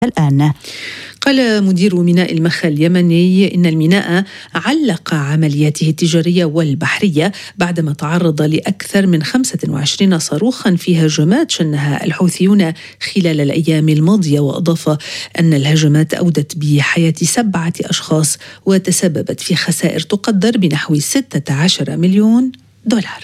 الآن. قال مدير ميناء المخا اليمني إن الميناء علق عملياته التجارية والبحرية بعدما تعرض لأكثر من 25 صاروخا في هجمات شنها الحوثيون خلال الأيام الماضية، وأضاف أن الهجمات أودت بحياة 7 أشخاص وتسببت في خسائر تقدر بنحو 16 مليون دولار.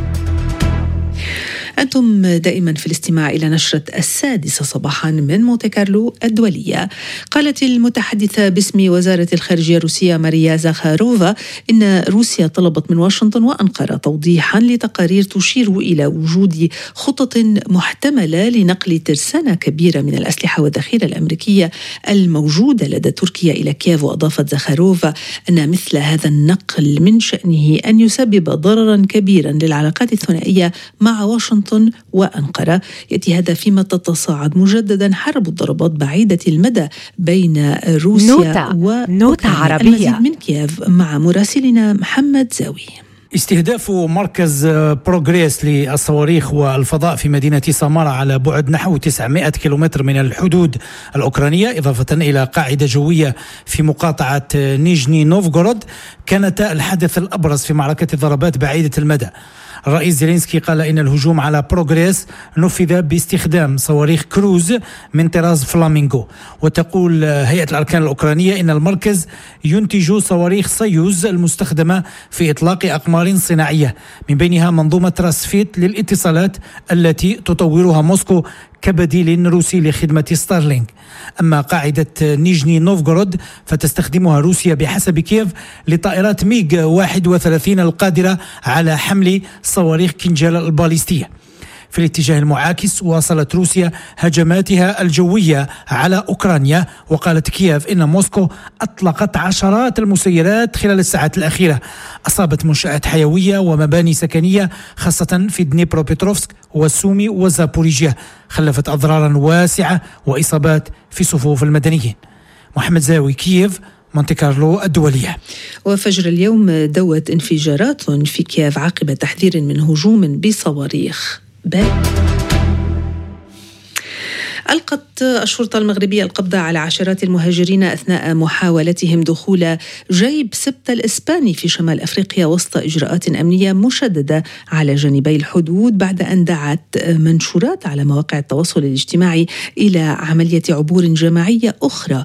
أنتم دائما في الاستماع إلى نشرة 6 صباحا من مونتي كارلو الدولية. قالت المتحدثة باسم وزارة الخارجية الروسية ماريا زاخاروفا إن روسيا طلبت من واشنطن وأنقرة توضيحا لتقارير تشير إلى وجود خطط محتملة لنقل ترسانة كبيرة من الأسلحة والذخيرة الأمريكية الموجودة لدى تركيا إلى كييف. وأضافت زاخاروفا أن مثل هذا النقل من شأنه أن يسبب ضررا كبيرا للعلاقات الثنائية مع واشنطن وأنقرة. يأتي هذا فيما تتصاعد مجددا حرب الضربات بعيدة المدى بين روسيا نوتة عربية. المزيد من كييف مع مراسلنا محمد زاوي. استهداف مركز بروغريس للصواريخ والفضاء في مدينة سامارا على بعد نحو 900 كيلومتر من الحدود الأوكرانية، إضافة إلى قاعدة جوية في مقاطعة نيجني نوفغورود، كانت الحدث الأبرز في معركة ضربات بعيدة المدى. الرئيس زيلينسكي قال إن الهجوم على بروغريس نفذ باستخدام صواريخ كروز من طراز فلامينغو. وتقول هيئة الأركان الأوكرانية إن المركز ينتج صواريخ سيوز المستخدمة في إطلاق أقمار صناعية، من بينها منظومة راسفيت للاتصالات التي تطورها موسكو كبديل روسي لخدمة ستارلينك. أما قاعدة نيجني نوفغورود فتستخدمها روسيا بحسب كييف لطائرات ميغ 31 القادرة على حمل صواريخ كنجال الباليستية. في الاتجاه المعاكس واصلت روسيا هجماتها الجوية على أوكرانيا، وقالت كييف إن موسكو أطلقت عشرات المسيرات خلال الساعات الأخيرة أصابت منشآت حيوية ومباني سكنية خاصة في دنيبروبيتروفسك وسومي وزابوريجيا، خلفت أضرارا واسعة وإصابات في صفوف المدنيين. محمد زاوي، كييف، مونتي كارلو الدولية. وفجر اليوم دوت انفجارات في كييف عقب تحذير من هجوم بصواريخ. ألقت الشرطة المغربية القبض على عشرات المهاجرين أثناء محاولتهم دخول جيب سبتة الإسباني في شمال أفريقيا وسط إجراءات أمنية مشددة على جانبي الحدود، بعد أن دعت منشورات على مواقع التواصل الاجتماعي إلى عملية عبور جماعية أخرى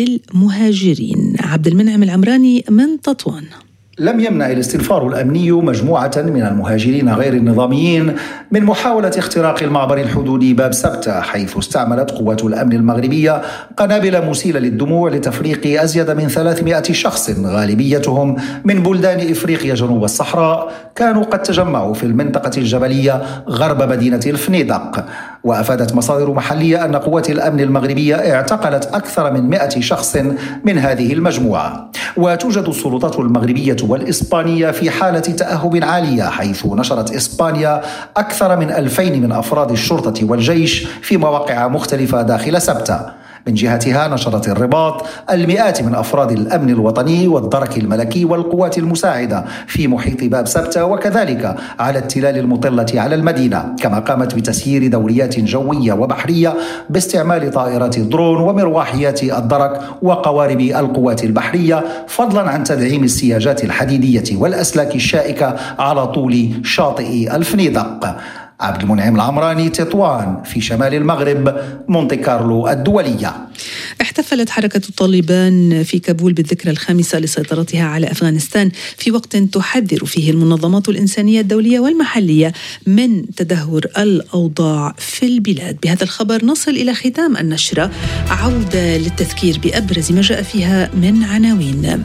للمهاجرين. عبد المنعم العمراني من تطوان. لم يمنع الاستنفار الأمني مجموعة من المهاجرين غير النظاميين من محاولة اختراق المعبر الحدودي باب سبتة، حيث استعملت قوات الأمن المغربية قنابل مسيلة للدموع لتفريق أزيد من 300 شخص غالبيتهم من بلدان إفريقيا جنوب الصحراء كانوا قد تجمعوا في المنطقة الجبلية غرب مدينة الفنيدق. وأفادت مصادر محلية أن قوات الأمن المغربية اعتقلت أكثر من 100 شخص من هذه المجموعة. وتوجد السلطات المغربية والإسبانية في حالة تأهب عالية، حيث نشرت إسبانيا أكثر من 2000 من أفراد الشرطة والجيش في مواقع مختلفة داخل سبتة. من جهتها نشرت الرباط المئات من أفراد الأمن الوطني والدرك الملكي والقوات المساعدة في محيط باب سبتة، وكذلك على التلال المطلة على المدينة، كما قامت بتسيير دوريات جوية وبحرية باستعمال طائرات الدرون ومروحيات الدرك وقوارب القوات البحرية، فضلا عن تدعيم السياجات الحديدية والأسلاك الشائكة على طول شاطئ الفنيدق. عبد المنعم العمراني، تطوان في شمال المغرب، مونتي كارلو الدولية. احتفلت حركة طالبان في كابول بالذكرى 5 لسيطرتها على أفغانستان، في وقت تحذر فيه المنظمات الإنسانية الدولية والمحلية من تدهور الأوضاع في البلاد. بهذا الخبر نصل إلى ختام النشرة، عودة للتذكير بأبرز ما جاء فيها من عناوين.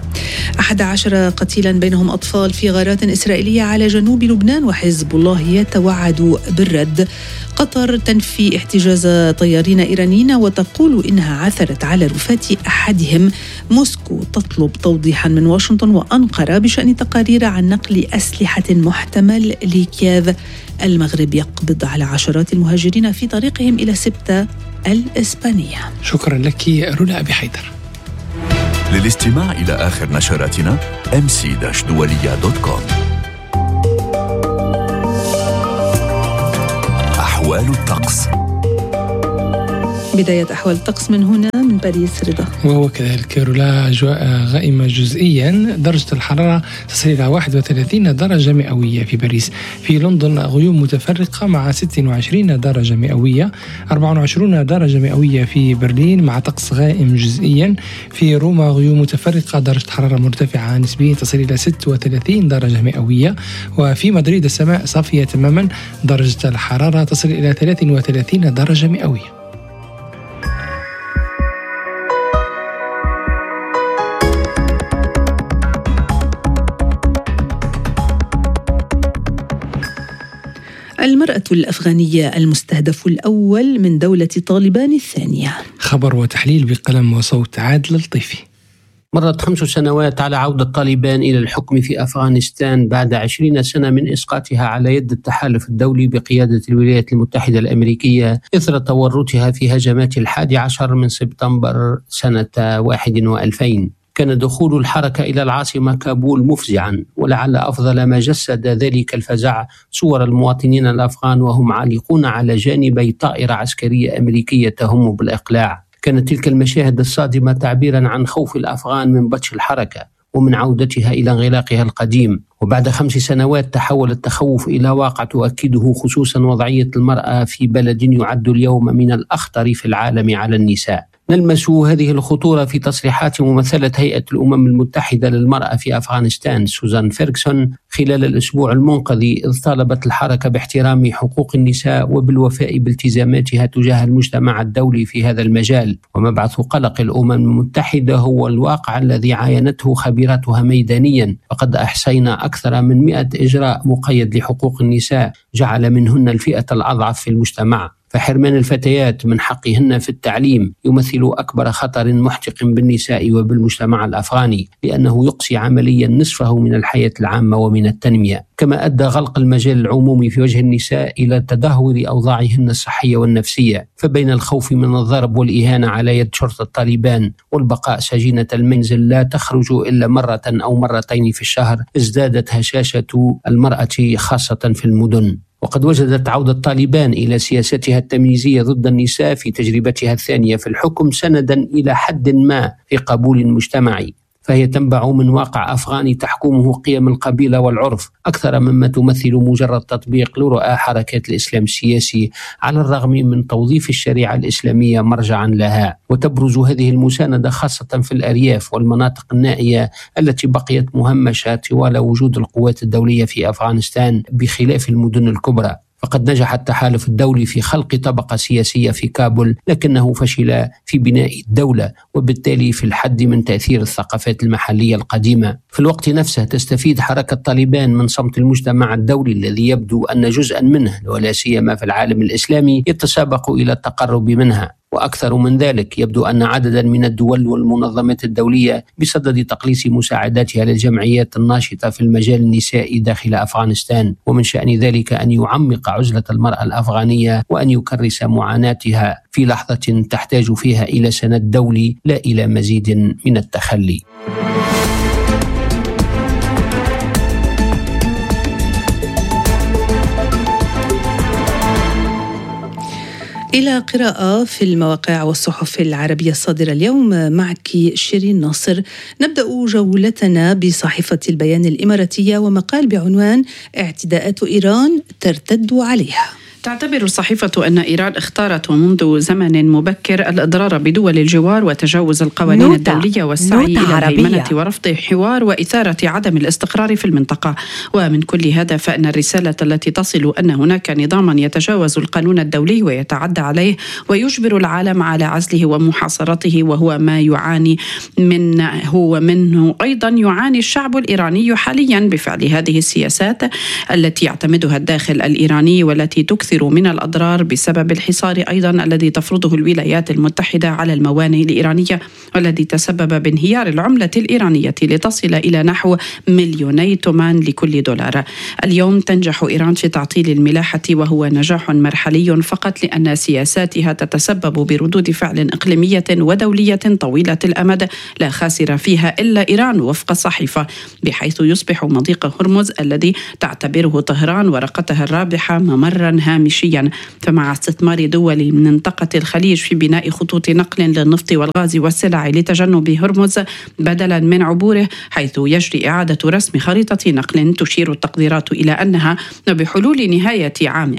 11 قتيلا بينهم أطفال في غارات إسرائيلية على جنوب لبنان، وحزب الله يتوعد بالرد. قطر تنفي احتجاز طيارين إيرانيين وتقول إنها عثرت على رفات أحدهم. موسكو تطلب توضيحا من واشنطن وأنقرة بشأن تقارير عن نقل أسلحة محتمل لكييف. المغرب يقبض على عشرات المهاجرين في طريقهم إلى سبتة الإسبانية. شكرا لك رولا أبي حيدر. للاستماع إلى آخر نشراتنا mc-dualiya.com. أحوال الطقس. بداية أحوال الطقس من هنا من باريس. رضا. وهو كذلك رولا، أجواء غائمة جزئيا، درجة الحرارة تصل إلى 31 درجة مئوية في باريس. في لندن غيوم متفرقة مع 26 درجة مئوية. 24 درجة مئوية في برلين مع طقس غائم جزئيا. في روما غيوم متفرقة، درجة حرارة مرتفعة نسبيا تصل إلى 36 درجة مئوية. وفي مدريد السماء صافية تماما، درجة الحرارة تصل إلى 33 درجة مئوية. المرأة الأفغانية المستهدف الأول من دولة طالبان الثانية. خبر وتحليل بقلم وصوت عادل لطيفي. مرت 5 سنوات على عودة طالبان إلى الحكم في أفغانستان بعد 20 سنة من إسقاطها على يد التحالف الدولي بقيادة الولايات المتحدة الأمريكية إثر تورطها في هجمات 11 من سبتمبر سنة 2001. كان دخول الحركة إلى العاصمة كابول مفزعا، ولعل أفضل ما جسد ذلك الفزع صور المواطنين الأفغان وهم عالقون على جانبي طائرة عسكرية أمريكية تهم بالإقلاع. كانت تلك المشاهد الصادمة تعبيرا عن خوف الأفغان من بطش الحركة ومن عودتها إلى انغلاقها القديم. وبعد 5 سنوات تحول التخوف إلى واقع تؤكده خصوصا وضعية المرأة في بلد يعد اليوم من الأخطر في العالم على النساء. نلمس هذه الخطورة في تصريحات ممثلة هيئة الأمم المتحدة للمرأة في أفغانستان سوزان فيرغسون خلال الأسبوع المنقضي، إذ طالبت الحركة باحترام حقوق النساء وبالوفاء بالتزاماتها تجاه المجتمع الدولي في هذا المجال. ومبعث قلق الأمم المتحدة هو الواقع الذي عاينته خبيرتها ميدانيا، فقد أحصينا أكثر من 100 إجراء مقيد لحقوق النساء جعل منهن الفئة الأضعف في المجتمع. فحرمان الفتيات من حقهن في التعليم يمثل أكبر خطر محتق بالنساء وبالمجتمع الأفغاني، لأنه يقصي عمليا نصفه من الحياة العامة ومن التنمية. كما أدى غلق المجال العمومي في وجه النساء إلى تدهور أوضاعهن الصحية والنفسية. فبين الخوف من الضرب والإهانة على يد شرطة طالبان والبقاء سجينة المنزل لا تخرج إلا مرة أو مرتين في الشهر، ازدادت هشاشة المرأة خاصة في المدن. وقد وجدت عودة طالبان إلى سياستها التمييزية ضد النساء في تجربتها الثانية في الحكم سندا إلى حد ما في قبول مجتمعي، فهي تنبع من واقع أفغاني تحكمه قيم القبيلة والعرف أكثر مما تمثل مجرد تطبيق لرؤى حركات الإسلام السياسي، على الرغم من توظيف الشريعة الإسلامية مرجعا لها. وتبرز هذه المساندة خاصة في الأرياف والمناطق النائية التي بقيت مهمشة طوال وجود القوات الدولية في أفغانستان بخلاف المدن الكبرى. فقد نجح التحالف الدولي في خلق طبقة سياسية في كابول، لكنه فشل في بناء الدولة وبالتالي في الحد من تأثير الثقافات المحلية القديمة. في الوقت نفسه تستفيد حركة طالبان من صمت المجتمع الدولي الذي يبدو أن جزءا منه ولا سيما في العالم الإسلامي يتسابق إلى التقرب منها. وأكثر من ذلك يبدو أن عددا من الدول والمنظمات الدولية بصدد تقليص مساعداتها للجمعيات الناشطة في المجال النسائي داخل أفغانستان، ومن شأن ذلك أن يعمق عزلة المرأة الأفغانية وأن يكرس معاناتها في لحظة تحتاج فيها إلى سند دولي لا إلى مزيد من التخلي. إلى قراءة في المواقع والصحف العربية الصادرة اليوم معك شيرين ناصر. نبدأ جولتنا بصحيفة البيان الإماراتية ومقال بعنوان اعتداءات إيران ترتد عليها. تعتبر الصحيفة أن إيران اختارت منذ زمن مبكر الإضرار بدول الجوار وتجاوز القوانين الدولية والسعي إلى الهيمنة ورفض حوار وإثارة عدم الاستقرار في المنطقة. ومن كل هذا فإن الرسالة التي تصل أن هناك نظاما يتجاوز القانون الدولي ويتعدى عليه ويجبر العالم على عزله ومحاصرته وهو ما يعاني منه أيضا يعاني الشعب الإيراني حاليا بفعل هذه السياسات التي يعتمدها الداخل الإيراني والتي تكثر من الأضرار بسبب الحصار أيضا الذي تفرضه الولايات المتحدة على الموانئ الإيرانية، والذي تسبب بانهيار العملة الإيرانية لتصل إلى نحو 2,000,000 تومان لكل دولار. اليوم تنجح إيران في تعطيل الملاحة وهو نجاح مرحلي فقط، لأن سياساتها تتسبب بردود فعل إقليمية ودولية طويلة الأمد لا خاسر فيها إلا إيران وفق الصحيفة، بحيث يصبح مضيق هرمز الذي تعتبره طهران ورقتها الرابحة ممرا هامشا هامشيا. فمع استثمار دول منطقة الخليج في بناء خطوط نقل للنفط والغاز والسلع لتجنب هرمز بدلا من عبوره، حيث يجري إعادة رسم خريطة نقل، تشير التقديرات إلى أنها بحلول نهاية عام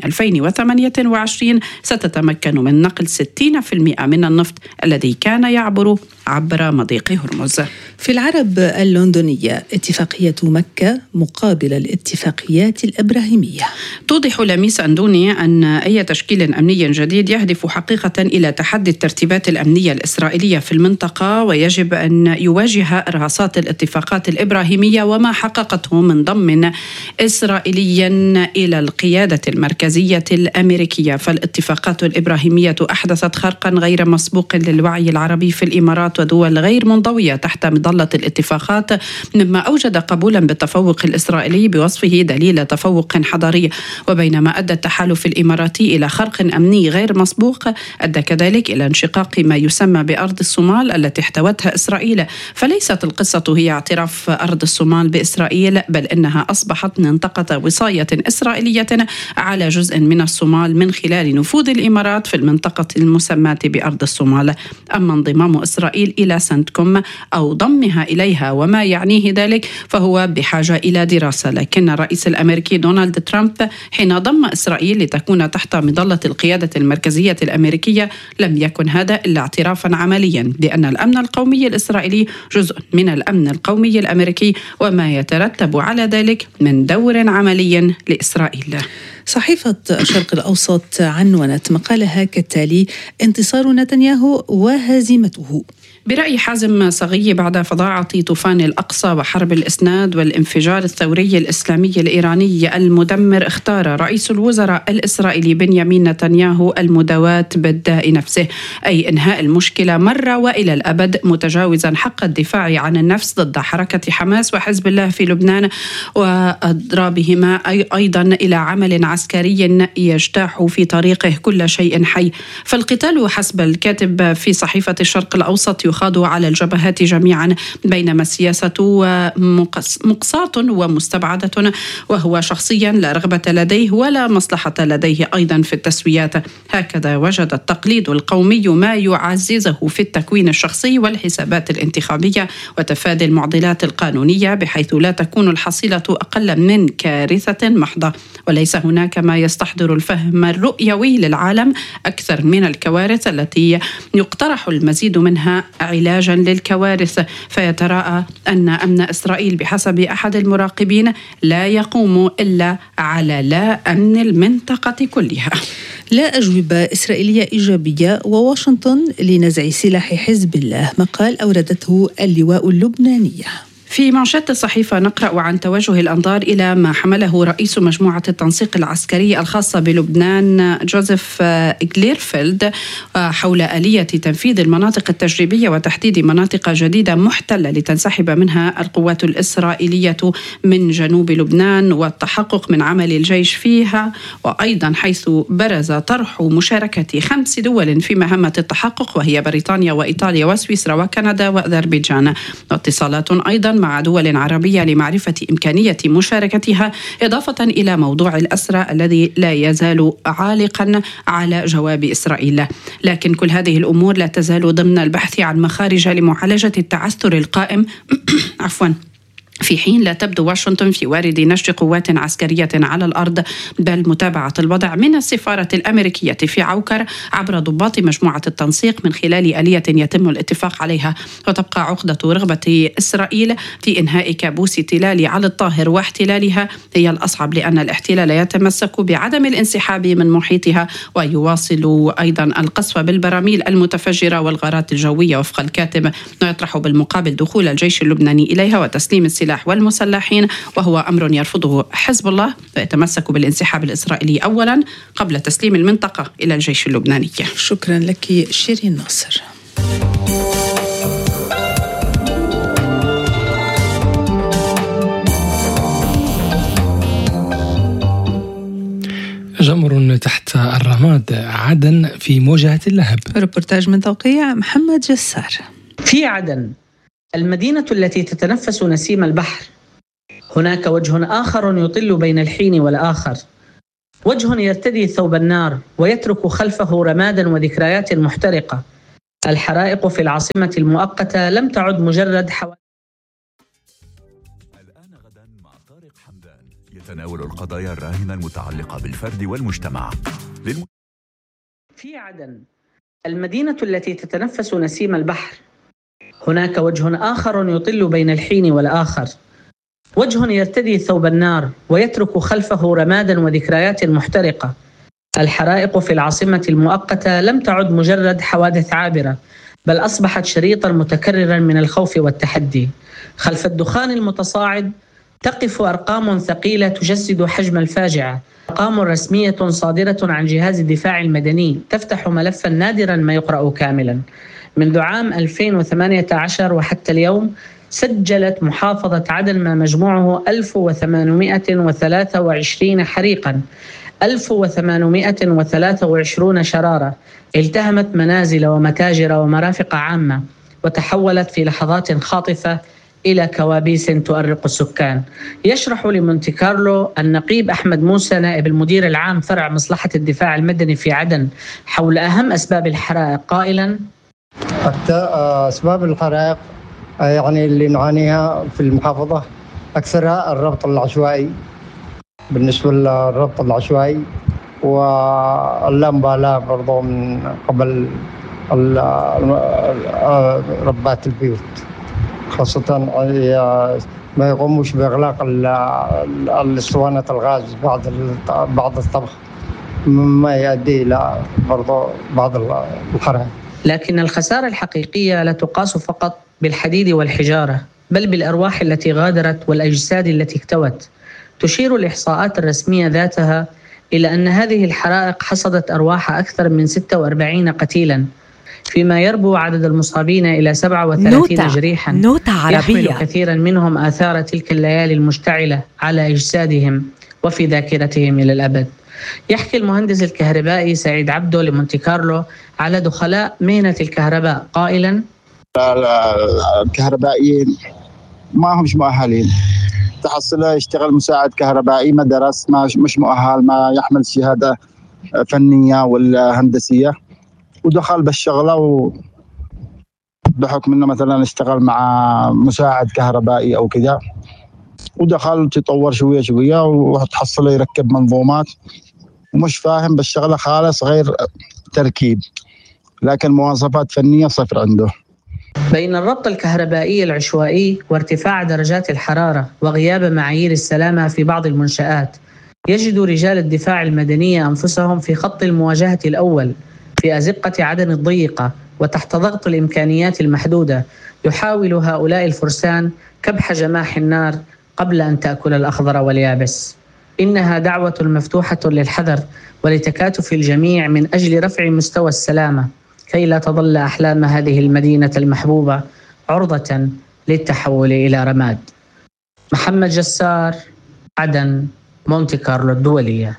2028 ستتمكن من نقل 60% من النفط الذي كان يعبر عبر مضيق هرمز. في العرب اللندنية، اتفاقية مكة مقابل الاتفاقيات الإبراهيمية. توضح لميس أندوني أن أي تشكيل أمني جديد يهدف حقيقة إلى تحدي الترتيبات الأمنية الإسرائيلية في المنطقة، ويجب أن يواجه إرهاصات الاتفاقات الإبراهيمية وما حققته من ضم إسرائيلي إلى القيادة المركزية الأمريكية. فالاتفاقات الإبراهيمية أحدثت خرقا غير مسبوق للوعي العربي في الإمارات ودول غير منضوية تحت مظلة الاتفاقات، مما أوجد قبولا بالتفوق الإسرائيلي بوصفه دليل تفوق حضاري. وبينما أدى التحالف الإماراتي إلى خرق أمني غير مسبوق، أدى كذلك إلى انشقاق ما يسمى بأرض الصومال التي احتوتها إسرائيل. فليست القصة هي اعتراف أرض الصومال بإسرائيل، بل إنها أصبحت منطقة وصاية إسرائيلية على جزء من الصومال من خلال نفوذ الإمارات في المنطقة المسماة بأرض الصومال. أما انضمام إسرائيل إلى سنتكوم أو ضمها إليها وما يعنيه ذلك فهو بحاجة إلى دراسة. لكن الرئيس الأمريكي دونالد ترامب حين ضم إسرائيل لتكون تحت مظلة القيادة المركزية الأمريكية لم يكن هذا إلا اعترافا عمليا بأن الأمن القومي الإسرائيلي جزء من الأمن القومي الأمريكي، وما يترتب على ذلك من دور عملي لإسرائيل. صحيفة الشرق الأوسط عنونت مقالها كالتالي: انتصار نتنياهو وهزيمته. برأي حازم صغي، بعد فظاعة طوفان الأقصى وحرب الإسناد والانفجار الثوري الإسلامي الإيراني المدمر، اختار رئيس الوزراء الإسرائيلي بنيامين نتنياهو المداواة بالداء نفسه، أي إنهاء المشكلة مرة وإلى الأبد، متجاوزا حق الدفاع عن النفس ضد حركة حماس وحزب الله في لبنان، وأضرابهما أيضا إلى عمل عسكري يجتاح في طريقه كل شيء حي. فالقتال حسب الكاتب في صحيفة الشرق الأوسط يخاض على الجبهات جميعا، بينما السياسة مقصاة ومستبعدة، وهو شخصيا لا رغبة لديه ولا مصلحة لديه أيضا في التسويات. هكذا وجد التقليد القومي ما يعززه في التكوين الشخصي والحسابات الانتخابية وتفادي المعضلات القانونية، بحيث لا تكون الحصيلة أقل من كارثة محضة. وليس هناك ما يستحضر الفهم الرؤيوي للعالم أكثر من الكوارث التي يقترح المزيد منها علاجا للكوارث. فيتراءى أن أمن إسرائيل بحسب أحد المراقبين لا يقوم إلا على لا أمن المنطقة كلها. لا أجوبة إسرائيلية إيجابية وواشنطن لنزع سلاح حزب الله، مقال أوردته اللواء اللبنانية. في منشط الصحيفة نقرأ عن توجه الأنظار إلى ما حمله رئيس مجموعة التنسيق العسكري الخاصة بلبنان جوزيف غليرفيلد حول آلية تنفيذ المناطق التجريبية وتحديد مناطق جديدة محتلة لتنسحب منها القوات الإسرائيلية من جنوب لبنان والتحقق من عمل الجيش فيها، وأيضا حيث برز طرح مشاركة 5 دول في مهمة التحقق، وهي بريطانيا وإيطاليا وسويسرا وكندا وأذربيجان، واتصالات أيضا مع دول عربية لمعرفة إمكانية مشاركتها، إضافة إلى موضوع الأسرى الذي لا يزال عالقا على جواب إسرائيل. لكن كل هذه الأمور لا تزال ضمن البحث عن مخارج لمعالجة التعثر القائم في حين لا تبدو واشنطن في وارد نشر قوات عسكرية على الأرض، بل متابعة الوضع من السفارة الأمريكية في عوكر عبر ضباط مجموعة التنسيق من خلال آلية يتم الاتفاق عليها. وتبقى عقدة رغبة إسرائيل في إنهاء كابوس تلال على الطاهر واحتلالها هي الأصعب، لأن الاحتلال يتمسك بعدم الانسحاب من محيطها، ويواصل أيضا القصف بالبراميل المتفجرة والغارات الجوية وفق الكاتب، ويطرح بالمقابل دخول الجيش اللبناني إليها وتسليم السلاح والمسلحين، وهو أمر يرفضه حزب الله، ويتمسك بالانسحاب الإسرائيلي أولا قبل تسليم المنطقة إلى الجيش اللبناني. شكرا لك شيرين ناصر. جمر تحت الرماد، عدن في مواجهة اللهب. ريبورتاج من توقيع محمد جسار. في عدن المدينة التي تتنفس نسيم البحر، هناك وجه آخر يطل بين الحين والآخر، وجه يرتدي ثوب النار ويترك خلفه رمادا وذكريات محترقة. الحرائق في العاصمة المؤقتة لم تعد مجرد حوادث. الآن غدا مع طارق حمدان يتناول القضايا الراهنة المتعلقة بالفرد والمجتمع. في عدن، المدينة التي تتنفس نسيم البحر، هناك وجه آخر يطل بين الحين والآخر. وجه يرتدي ثوب النار ويترك خلفه رمادا وذكريات محترقة. الحرائق في العاصمة المؤقتة لم تعد مجرد حوادث عابرة، بل أصبحت شريطا متكررا من الخوف والتحدي. خلف الدخان المتصاعد تقف أرقام ثقيلة تجسد حجم الفاجعة، أرقام رسمية صادرة عن جهاز الدفاع المدني تفتح ملفا نادرا ما يقرأ كاملا. منذ عام 2018 وحتى اليوم سجلت محافظة عدن ما مجموعه 1823 حريقا، 1823 شرارة التهمت منازل ومتاجر ومرافق عامة، وتحولت في لحظات خاطفة إلى كوابيس تؤرق السكان. يشرح لمونتي كارلو النقيب أحمد موسى نائب المدير العام فرع مصلحة الدفاع المدني في عدن حول أهم أسباب الحرائق قائلا: أسباب الحرائق يعني اللي نعانيها في المحافظة أكثرها الربط العشوائي. بالنسبة للربط العشوائي واللامبالاة برضو من قبل ربات البيوت، خاصة ما يقوموش بإغلاق الاسطوانة الغاز بعد الطبخ، ما يؤدي إلى برضو بعض الحرائق. لكن الخسارة الحقيقية لا تقاس فقط بالحديد والحجارة، بل بالأرواح التي غادرت والأجساد التي اكتوت. تشير الإحصاءات الرسمية ذاتها إلى أن هذه الحرائق حصدت أرواح أكثر من 46 قتيلا، فيما يربو عدد المصابين إلى 37 جريحا. يحمل كثيرا منهم آثار تلك الليالي المشتعلة على أجسادهم وفي ذاكرتهم إلى الأبد. يحكي المهندس الكهربائي سعيد عبدو لمونتي كارلو على دخلاء مهنة الكهرباء قائلا: الكهربائيين ما همش مؤهلين، تحصله يشتغل مساعد كهربائي ما درس، مش مؤهل، ما يحمل شهادة فنية ولا هندسية، ودخل بالشغلة بحكم انه مثلا اشتغل مع مساعد كهربائي او كذا، ودخل تطور شوية شوية وتحصله يركب منظومات ومش فاهم بالشغلة خالص غير تركيب، لكن مواصفات فنية صفر عنده. بين الربط الكهربائي العشوائي وارتفاع درجات الحرارة وغياب معايير السلامة في بعض المنشآت، يجد رجال الدفاع المدني أنفسهم في خط المواجهة الأول في أزقة عدن الضيقة وتحت ضغط الإمكانيات المحدودة. يحاول هؤلاء الفرسان كبح جماح النار قبل أن تأكل الأخضر واليابس. إنها دعوة مفتوحة للحذر ولتكاتف الجميع من أجل رفع مستوى السلامة، كي لا تظل أحلام هذه المدينة المحبوبة عرضة للتحول إلى رماد. محمد جسار، عدن، مونتي كارلو الدولية.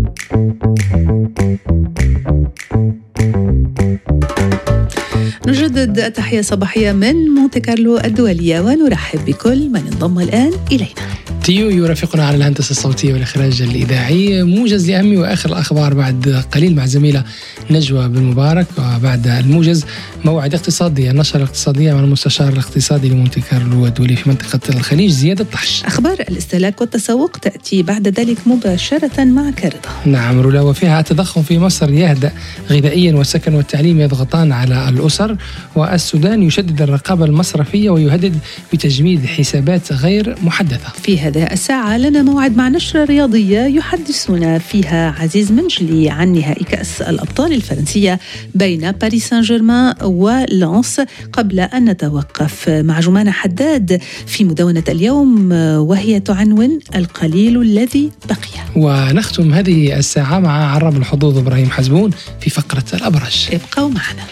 نجدد التحية الصباحية من مونتي كارلو الدولية ونرحب بكل من انضم الآن إلينا. تيو يرافقنا على الهندسة الصوتية والإخراج الإذاعي. موجز لأهم وآخر الأخبار بعد قليل مع زميلة نجوى بن مبارك، وبعد الموجز موعد اقتصادي، النشرة الاقتصادية مع المستشار الاقتصادي لمونتي كارلو الدولي في منطقة الخليج زياد الطحش. أخبار الاستهلاك والتسوق تأتي بعد ذلك مباشرة مع كارثة. نعم رولا. وفيها التضخم في مصر يهدأ غذائيا والسكن والتعليم يضغطان على الأسر، والسودان يشدد الرقابة المصرفية ويهدد بتجميد حسابات غير محدثة. في هذا الساعة لنا موعد مع نشرة رياضية يحدثنا فيها عزيز منجلي عن نهائي كأس الأبطال الفرنسية بين باريس سان جيرمان ولانس، قبل أن نتوقف مع جمانة حداد في مدونة اليوم وهي تعنون القليل الذي بقي. ونختم هذه الساعة مع عرب الحظوظ إبراهيم حزبون في فقرة الأبرج. ابقوا معنا.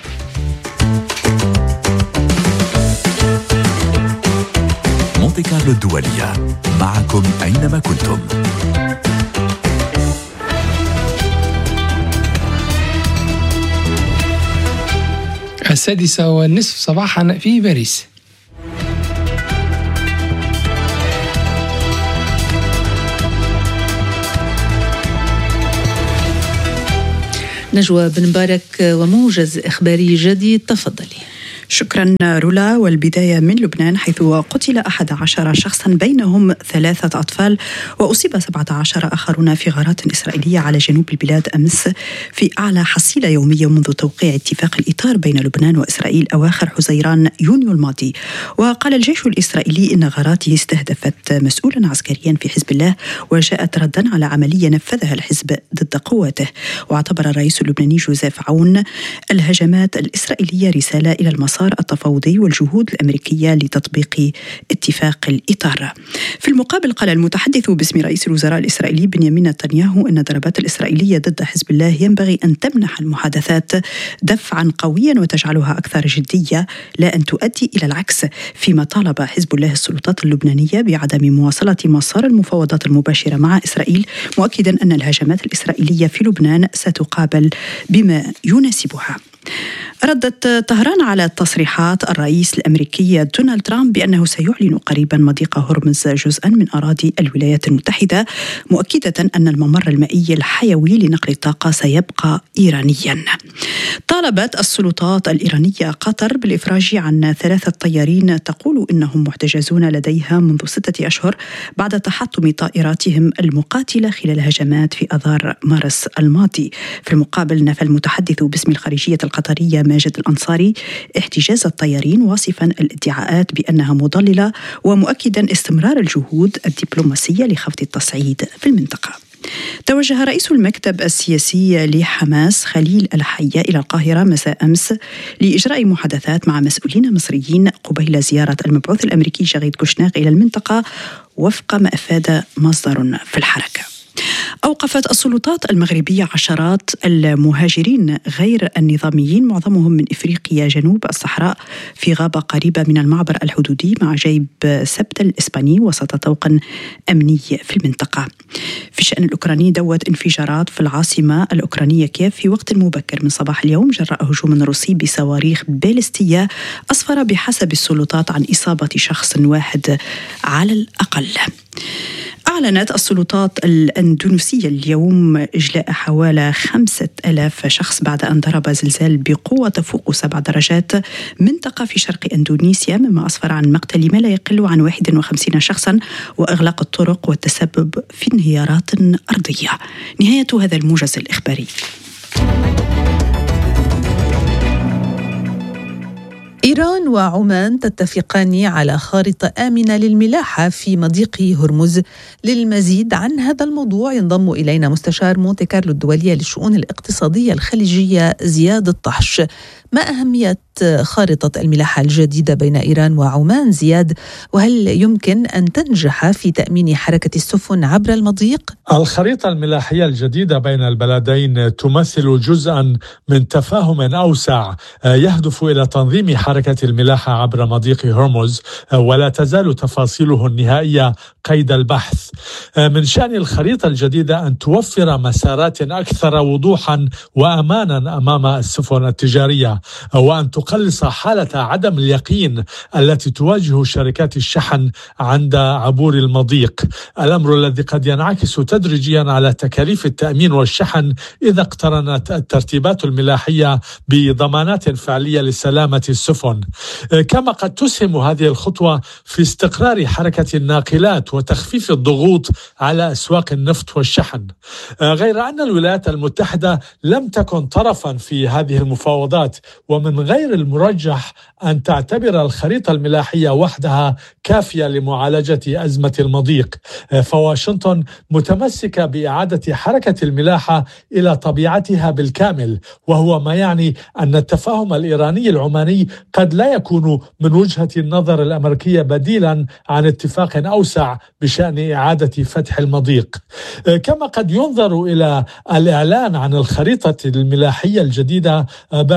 مونتي كارلو الدولية، معكم أينما كنتم. السادسة والنصف صباحا في باريس. نجوى بن مبارك وموجز إخباري جديد، تفضلي. شكرا رولا. والبداية من لبنان، حيث قتل 11 شخصا بينهم 3 أطفال وأصيب 17 آخرون في غارات إسرائيلية على جنوب البلاد أمس، في أعلى حصيلة يومية منذ توقيع اتفاق الإطار بين لبنان وإسرائيل أواخر حزيران يونيو الماضي. وقال الجيش الإسرائيلي إن غاراته استهدفت مسؤولا عسكريا في حزب الله، وجاءت ردا على عملية نفذها الحزب ضد قواته. واعتبر الرئيس اللبناني جوزيف عون الهجمات الإسرائيلية رسالة إلى المسار التفاوضي والجهود الأمريكية لتطبيق اتفاق الإطار. في المقابل، قال المتحدث باسم رئيس الوزراء الإسرائيلي بنيامين نتنياهو أن الضربات الإسرائيلية ضد حزب الله ينبغي أن تمنح المحادثات دفعا قويا وتجعلها أكثر جدية، لا أن تؤدي إلى العكس، فيما طالب حزب الله السلطات اللبنانية بعدم مواصلة مسار المفاوضات المباشرة مع إسرائيل، مؤكدا أن الهجمات الإسرائيلية في لبنان ستقابل بما يناسبها. ردت طهران على تصريحات الرئيس الأمريكي دونالد ترامب بأنه سيعلن قريبا مضيق هرمز جزءا من أراضي الولايات المتحدة، مؤكدة أن الممر المائي الحيوي لنقل الطاقة سيبقى إيرانيا. طالبت السلطات الإيرانية قطر بالإفراج عن 3 طيارين تقول إنهم محتجزون لديها منذ 6 أشهر بعد تحطم طائراتهم المقاتلة خلال هجمات في أذار مارس الماضي. في المقابل، نفى المتحدث باسم الخارجية القطرية ماجد الأنصاري احتجاز الطيارين، واصفا الادعاءات بأنها مضللة ومؤكدا استمرار الجهود الدبلوماسية لخفض التصعيد في المنطقة. توجه رئيس المكتب السياسي لحماس خليل الحية إلى القاهرة مساء أمس لإجراء محادثات مع مسؤولين مصريين قبيل زيارة المبعوث الأمريكي جاريد كوشنر إلى المنطقة، وفق ما أفاد مصدر في الحركة. أوقفت السلطات المغربية عشرات المهاجرين غير النظاميين معظمهم من إفريقيا جنوب الصحراء في غابة قريبة من المعبر الحدودي مع جيب سبت الإسباني وسط طوق أمني في المنطقة. في الشأن الأوكراني، دوت انفجارات في العاصمة الأوكرانية كييف في وقت مبكر من صباح اليوم جراء هجوم روسي بصواريخ باليستية أسفر بحسب السلطات عن إصابة شخص واحد على الأقل. أعلنت السلطات الأندونيسية اليوم إجلاء حوالي 5000 شخص بعد أن ضرب زلزال بقوة تفوق 7 درجات منطقة في شرق إندونيسيا، مما أسفر عن مقتل ما لا يقل عن 51 شخصا وإغلاق الطرق والتسبب في انهيارات أرضية. نهاية هذا الموجز الإخباري. إيران وعمان تتفقان على خارطة آمنة للملاحة في مضيق هرمز. للمزيد عن هذا الموضوع ينضم إلينا مستشار مونتي كارلو الدولية للشؤون الاقتصادية الخليجية زياد الطحش. ما أهمية خارطة الملاحة الجديدة بين إيران وعمان زياد، وهل يمكن أن تنجح في تأمين حركة السفن عبر المضيق؟ الخريطة الملاحية الجديدة بين البلدين تمثل جزءا من تفاهم أوسع يهدف إلى تنظيم حركة الملاحة عبر مضيق هرمز، ولا تزال تفاصيله النهائية قيد البحث. من شأن الخريطة الجديدة أن توفر مسارات أكثر وضوحا وأمانا أمام السفن التجارية، وأن تقلص حالة عدم اليقين التي تواجه شركات الشحن عند عبور المضيق، الأمر الذي قد ينعكس تدريجيا على تكاليف التأمين والشحن إذا اقترنت الترتيبات الملاحية بضمانات فعلية لسلامة السفن. كما قد تسهم هذه الخطوة في استقرار حركة الناقلات وتخفيف الضغوط على أسواق النفط والشحن، غير أن الولايات المتحدة لم تكن طرفا في هذه المفاوضات، ومن غير المرجح أن تعتبر الخريطة الملاحية وحدها كافية لمعالجة أزمة المضيق. فواشنطن متمسكة بإعادة حركة الملاحة إلى طبيعتها بالكامل، وهو ما يعني أن التفاهم الإيراني العماني قد لا يكون من وجهة النظر الأمريكية بديلا عن اتفاق أوسع بشأن إعادة فتح المضيق. كما قد ينظر إلى الإعلان عن الخريطة الملاحية الجديدة باعتباره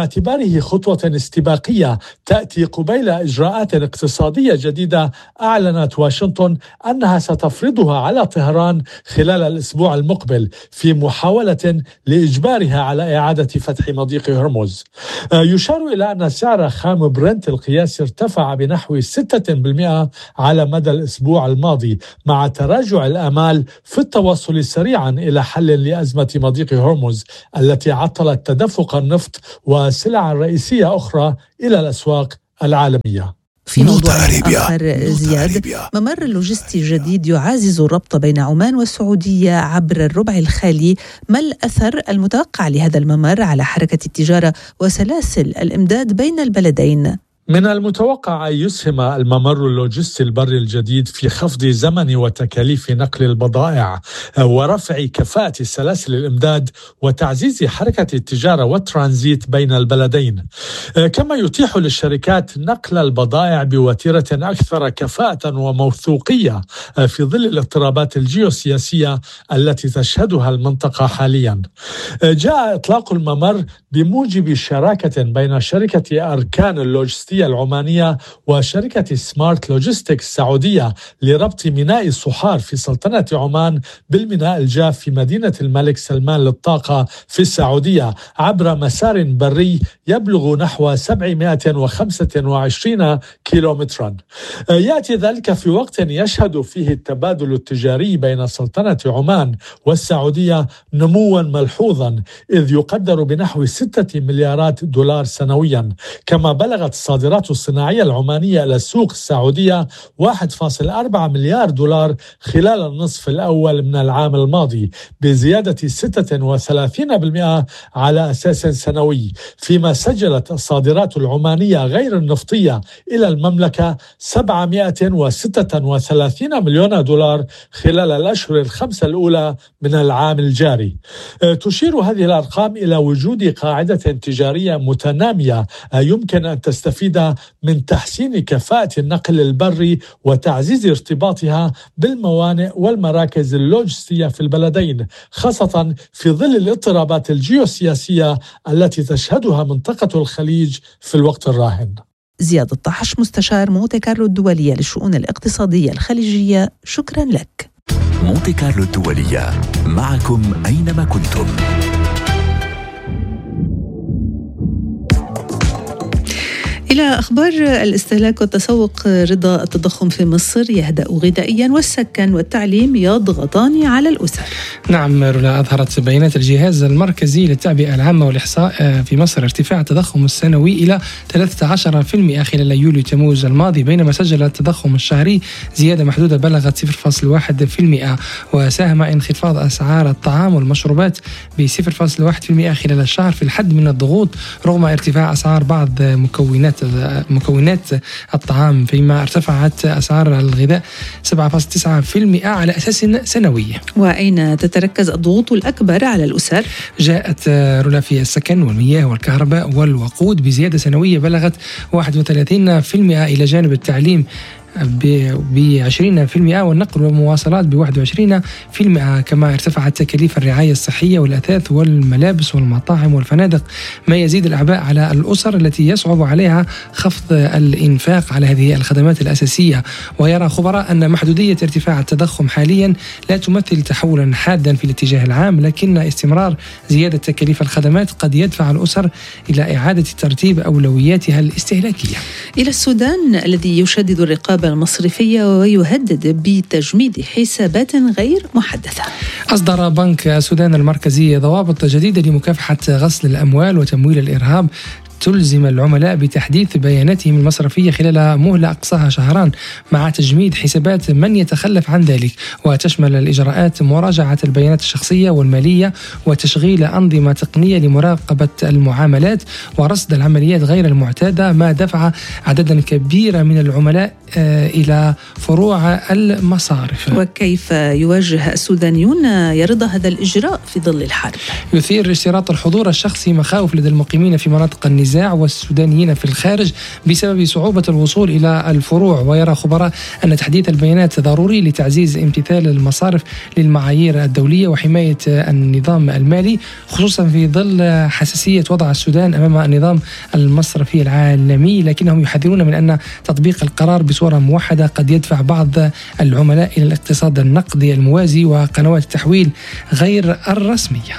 باعتباره خطوة استباقية تأتي قبيل إجراءات اقتصادية جديدة أعلنت واشنطن أنها ستفرضها على طهران خلال الأسبوع المقبل في محاولة لإجبارها على إعادة فتح مضيق هرمز. يشار إلى أن سعر خام برنت القياسي ارتفع بنحو 6% على مدى الأسبوع الماضي، مع تراجع الآمال في التوصل سريعا إلى حل لأزمة مضيق هرمز التي عطلت تدفق النفط وسلع رئيسية أخرى إلى الأسواق العالمية. في موضوع آخر زياد، ممر لوجستي جديد يعزز الربط بين عمان والسعودية عبر الربع الخالي. ما الأثر المتوقع لهذا الممر على حركة التجارة وسلاسل الإمداد بين البلدين؟ من المتوقع أن يسهم الممر اللوجستي البري الجديد في خفض زمن وتكاليف نقل البضائع ورفع كفاءة سلاسل الإمداد وتعزيز حركة التجارة والترانزيت بين البلدين، كما يتيح للشركات نقل البضائع بوتيرة أكثر كفاءة وموثوقية في ظل الاضطرابات الجيوسياسية التي تشهدها المنطقة حاليا. جاء إطلاق الممر بموجب شراكة بين شركة أركان اللوجستية العمانية وشركة سمارت لوجيستكس السعودية لربط ميناء الصحار في سلطنة عمان بالميناء الجاف في مدينة الملك سلمان للطاقة في السعودية عبر مسار بري يبلغ نحو 725 كيلومترا. يأتي ذلك في وقت يشهد فيه التبادل التجاري بين سلطنة عمان والسعودية نموا ملحوظا، إذ يقدر بنحو 6 مليارات دولار سنويا، كما بلغت الصادرات الصناعية العمانية إلى السوق السعودية 1.4 مليار دولار خلال النصف الأول من العام الماضي، بزيادة 36% على أساس سنوي، فيما سجلت الصادرات العمانية غير النفطية إلى المملكة 736 مليون دولار خلال الأشهر الخمسة الأولى من العام الجاري. تشير هذه الأرقام إلى وجود قاعدة تجارية متنامية يمكن أن تستفيد من تحسين كفاءة النقل البري وتعزيز ارتباطها بالموانئ والمراكز اللوجستية في البلدين، خاصة في ظل الاضطرابات الجيوسياسية التي تشهدها منطقة الخليج في الوقت الراهن. زياد الطحش، مستشار مونتي كارلو الدولية للشؤون الاقتصادية الخليجية، شكرا لك. مونتي كارلو الدولية، معكم أينما كنتم. إلى أخبار الاستهلاك والتسوق، رضا التضخم في مصر يهدأ غذائيا والسكن والتعليم يضغطان على الأسر. نعم رولا، أظهرت بيانات الجهاز المركزي للتعبئة العامة والإحصاء في مصر ارتفاع التضخم السنوي إلى 13% خلال يوليو تموز الماضي، بينما سجل التضخم الشهري زيادة محدودة بلغت 0.1%، وساهم انخفاض أسعار الطعام والمشروبات ب 0.1% خلال الشهر في الحد من الضغوط رغم ارتفاع أسعار بعض مكونات الطعام، فيما ارتفعت أسعار الغذاء 7.9% على أساس سنوي. وأين تتركز الضغوط الأكبر على الأسر؟ جاءت رولا في السكن والمياه والكهرباء والوقود بزيادة سنوية بلغت 31%، إلى جانب التعليم ب20% والنقل والمواصلات ب21%، كما ارتفعت تكاليف الرعاية الصحية والأثاث والملابس والمطاعم والفنادق، ما يزيد الأعباء على الأسر التي يصعب عليها خفض الإنفاق على هذه الخدمات الأساسية. ويرى خبراء أن محدودية ارتفاع التضخم حاليا لا تمثل تحولا حادا في الاتجاه العام، لكن استمرار زيادة تكاليف الخدمات قد يدفع الأسر إلى إعادة ترتيب أولوياتها الاستهلاكية. إلى السودان الذي يشدد الرقابة المصرفية ويهدد بتجميد حسابات غير محدثة. أصدر بنك السودان المركزي ضوابط جديدة لمكافحة غسل الأموال وتمويل الإرهاب تلزم العملاء بتحديث بياناتهم المصرفية خلال مهلة أقصاها شهران مع تجميد حسابات من يتخلف عن ذلك، وتشمل الإجراءات مراجعة البيانات الشخصية والمالية وتشغيل أنظمة تقنية لمراقبة المعاملات ورصد العمليات غير المعتادة، ما دفع عددا كبيرا من العملاء إلى فروع المصارف. وكيف يواجه السودانيون يا رضا هذا الإجراء في ظل الحرب؟ يثير اشتراط الحضور الشخصي مخاوف لدى المقيمين في مناطق النزاع والسودانيين في الخارج بسبب صعوبة الوصول إلى الفروع، ويرى خبراء أن تحديث البيانات ضروري لتعزيز امتثال المصارف للمعايير الدولية وحماية النظام المالي، خصوصا في ظل حساسية وضع السودان أمام النظام المصرفي العالمي. لكنهم يحذرون من أن تطبيق القرار بصورة موحدة قد يدفع بعض العملاء إلى الاقتصاد النقدي الموازي وقنوات التحويل غير الرسمية.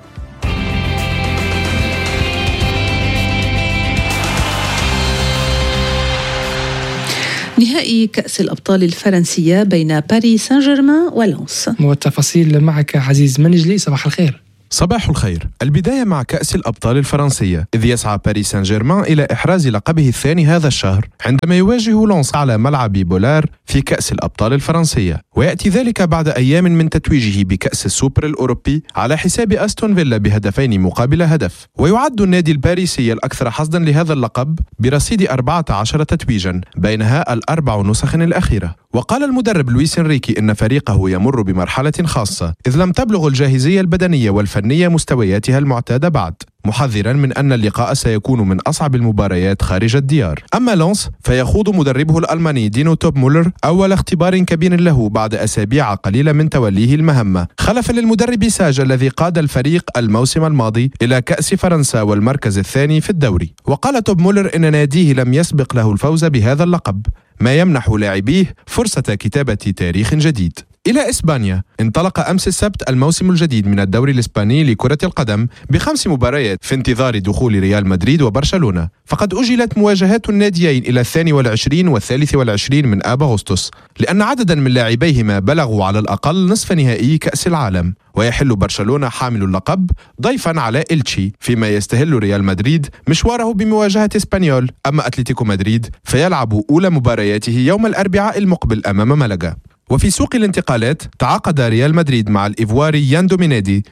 نهائي كأس الأبطال الفرنسية بين باريس سان جيرمان ولانس. والتفاصيل معك عزيز منجلي. صباح الخير. صباح الخير. البداية مع كأس الأبطال الفرنسية، إذ يسعى باريس سان جيرمان إلى إحراز لقبه الثاني هذا الشهر عندما يواجه لانس على ملعب بولار في كأس الأبطال الفرنسية، ويأتي ذلك بعد أيام من تتويجه بكأس السوبر الأوروبي على حساب أستون فيلا بهدفين مقابل هدف. ويعد النادي الباريسي الأكثر حظا لهذا اللقب برصيد 14 تتويجا، بينها الأربع نسخ الأخيرة. وقال المدرب لويس إنريكي إن فريقه يمر بمرحلة خاصة، إذ لم تبلغ الجاهزية البدنية والفنية مستوياتها المعتادة بعد، محذرا من أن اللقاء سيكون من أصعب المباريات خارج الديار. أما لانس فيخوض مدربه الألماني دينو توب مولر أول اختبار كبير له بعد أسابيع قليلة من توليه المهمة، خلفا للمدرب ساج الذي قاد الفريق الموسم الماضي إلى كأس فرنسا والمركز الثاني في الدوري. وقال توب مولر إن ناديه لم يسبق له الفوز بهذا اللقب، ما يمنح لاعبيه فرصة كتابة تاريخ جديد. إلى إسبانيا، انطلق أمس السبت الموسم الجديد من الدوري الإسباني لكرة القدم ب5 مباريات في انتظار دخول ريال مدريد وبرشلونة. فقد أجلت مواجهات الناديين إلى 22 و23 من آب أغسطس، لأن عددا من لاعبيهما بلغوا على الأقل نصف نهائي كأس العالم. ويحل برشلونة حامل اللقب ضيفا على إلتشي، فيما يستهل ريال مدريد مشواره بمواجهة إسبانيول. أما أتلتيكو مدريد فيلعب أولى مبارياته يوم الأربعاء المقبل أمام ملقا. وفي سوق الانتقالات تعاقد ريال مدريد مع الإيفواري يان دومينيدي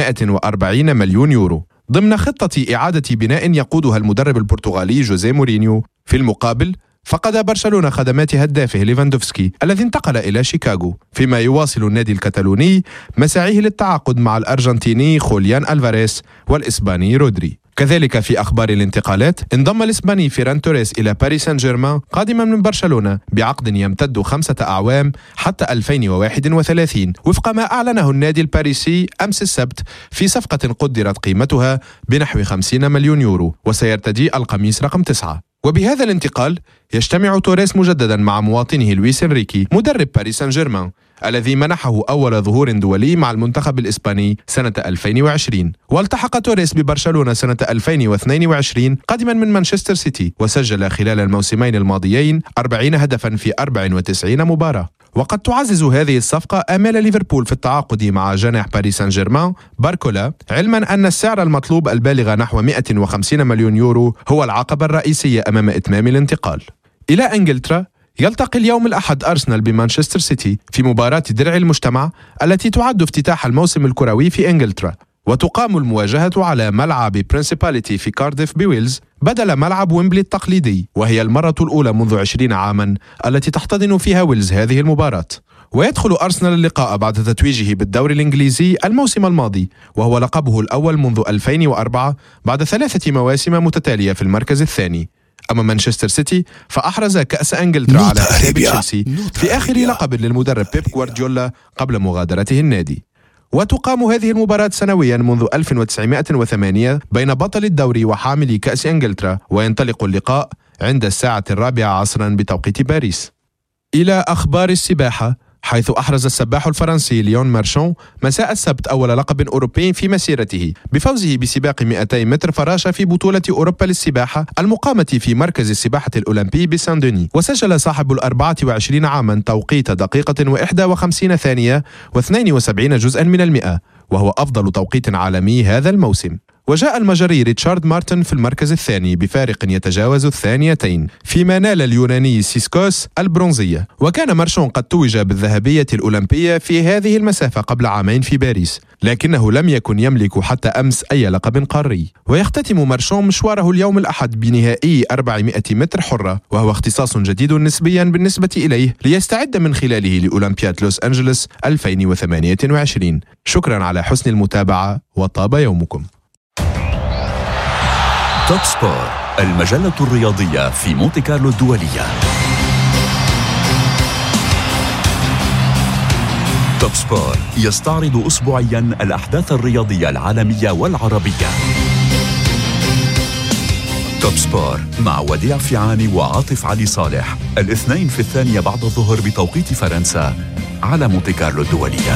ب140 مليون يورو ضمن خطة إعادة بناء يقودها المدرب البرتغالي جوزيه مورينيو. في المقابل فقد برشلونة خدمات هدافه ليفاندوفسكي الذي انتقل إلى شيكاغو، فيما يواصل النادي الكتالوني مساعيه للتعاقد مع الأرجنتيني خوليان ألفاريز والإسباني رودري. كذلك في أخبار الانتقالات، انضم الإسباني فيران توريس إلى باريس سان جيرمان قادما من برشلونة بعقد يمتد 5 أعوام حتى 2031، وفق ما أعلنه النادي الباريسي أمس السبت في صفقة قدرت قيمتها بنحو 50 مليون يورو، وسيرتدي القميص رقم 9. وبهذا الانتقال يجتمع توريس مجددا مع مواطنه لويس إنريكي مدرب باريس سان جيرمان الذي منحه أول ظهور دولي مع المنتخب الإسباني سنة 2020. والتحق توريس ببرشلونة سنة 2022 قادما من مانشستر سيتي، وسجل خلال الموسمين الماضيين 40 هدفا في 94 مباراة. وقد تعزز هذه الصفقة آمال ليفربول في التعاقد مع جناح باريس سان جيرمان باركولا، علما أن السعر المطلوب البالغ نحو 150 مليون يورو هو العقبة الرئيسية أمام إتمام الانتقال. إلى إنجلترا، يلتقي اليوم الأحد أرسنال بمانشستر سيتي في مباراة درع المجتمع التي تعد افتتاح الموسم الكروي في إنجلترا، وتقام المواجهة على ملعب برينسيباليتي في كارديف بويلز بدل ملعب ويمبلي التقليدي، وهي المرة الأولى منذ 20 عاما التي تحتضن فيها ويلز هذه المباراة. ويدخل أرسنال اللقاء بعد تتويجه بالدوري الإنجليزي الموسم الماضي، وهو لقبه الأول منذ 2004 بعد 3 مواسم متتالية في المركز الثاني. أما مانشستر سيتي فأحرز كأس إنجلترا على حساب تشيلسي في آخر لقب للمدرب بيب غوارديولا قبل مغادرته النادي. وتقام هذه المباراة سنويا منذ 1908 بين بطل الدوري وحامل كأس إنجلترا، وينطلق اللقاء عند 4:04 عصرا بتوقيت باريس. إلى أخبار السباحة، حيث أحرز السباح الفرنسي ليون مارشون مساء السبت أول لقب أوروبي في مسيرته بفوزه بسباق 200 متر فراشة في بطولة أوروبا للسباحة المقامة في مركز السباحة الأولمبي بسان دوني. وسجل صاحب 24 عاما توقيت دقيقة و51 ثانية و72 جزءا من 100، وهو أفضل توقيت عالمي هذا الموسم. وجاء المجري ريتشارد مارتن في المركز الثاني بفارق يتجاوز 2، فيما نال اليوناني سيسكوس البرونزية. وكان مارشون قد توج بالذهبية الأولمبية في هذه المسافة قبل عامين في باريس، لكنه لم يكن يملك حتى أمس أي لقب قاري. ويختتم مارشون مشواره اليوم الأحد بنهائي 400 متر حرة، وهو اختصاص جديد نسبيا بالنسبة إليه ليستعد من خلاله لأولمبياد لوس أنجلوس 2028. شكرا على حسن المتابعة وطاب يومكم. توب سبور، المجلة الرياضية في مونتي كارلو الدولية. توب سبور يستعرض أسبوعيا الأحداث الرياضية العالمية والعربية. توب سبور مع وديع فيعاني وعاطف علي صالح، الاثنين في 2 بعد الظهر بتوقيت فرنسا على مونتي كارلو الدولية.